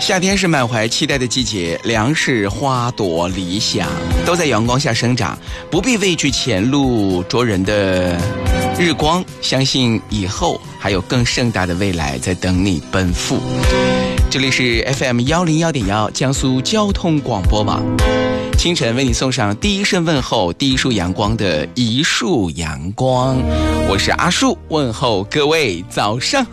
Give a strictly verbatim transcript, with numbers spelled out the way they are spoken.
夏天是满怀期待的季节，粮食、花朵、理想都在阳光下生长，不必畏惧前路灼人的日光，相信以后还有更盛大的未来在等你奔赴。这里是 F M 一零一点一 江苏交通广播网，清晨为你送上第一声问候，第一束阳光的一束阳光，我是阿树，问候各位早上